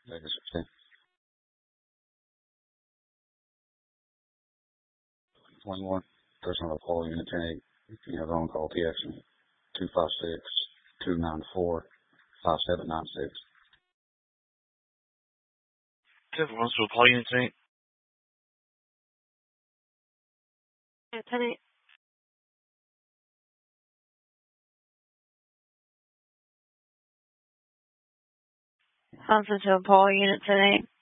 Vegas 16. 21. Person on call unit 10-8. If you have on-call TX 256-294-5796. Everyone's to call unit 10-8. Yeah, 10-8. Something to Paul, unit 10-8.